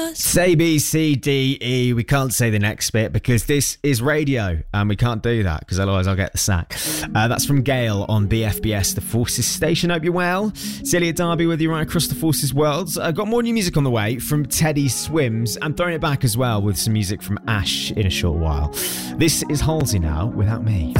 Say B, C, D, E. We can't say the next bit because this is radio and we can't do that because otherwise I'll get the sack. That's from Gail on BFBS, the Forces station. Hope you're well. It's Elliot Darby with you right across the Forces world. I've got more new music on the way from Teddy Swims and throwing it back as well with some music from Ash in a short while. This is Halsey now, Without Me.